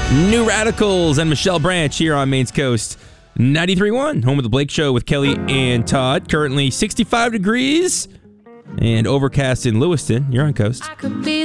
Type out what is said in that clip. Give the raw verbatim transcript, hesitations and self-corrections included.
New Radicals and Michelle Branch here on Maine's Coast ninety-three point one, home of the Blake Show with Kelly and Todd. Currently sixty-five degrees and overcast in Lewiston. You're on Coast. I could be